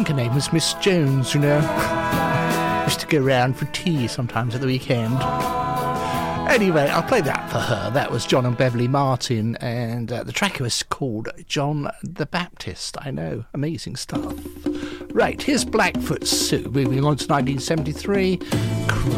think her name was Miss Jones, you know. Used to go round for tea sometimes at the weekend. Anyway, I'll play that for her. That was John and Beverly Martin, and the track was called John the Baptist. I know, amazing stuff. Right, here's Blackfoot Sue, moving on to 1973.